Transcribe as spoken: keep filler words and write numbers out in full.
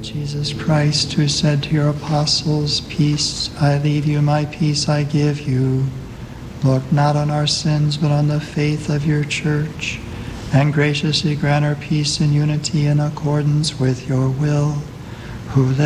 Jesus Christ, who said to your apostles, "Peace I leave you, my peace I give you," look not on our sins, but on the faith of your church, and graciously grant her peace and unity in accordance with your will, who live